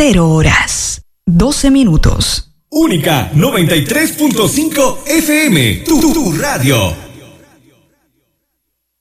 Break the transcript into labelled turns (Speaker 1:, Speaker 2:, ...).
Speaker 1: 0 horas, 12 minutos.
Speaker 2: Única 93.5 FM, tu radio.